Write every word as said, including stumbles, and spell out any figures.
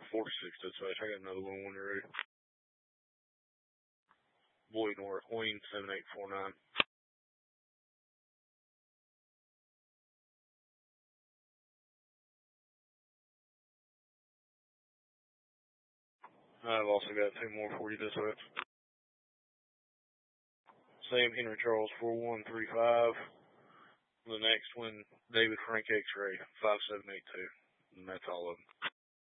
forty-six dispatch. I got another one when you're ready. Boyd North, Wayne seven eight four nine. I've also got two more for you dispatch. Sam Henry Charles four one three five. The next one, David Frank X-Ray five seven eight two. And that's all of them.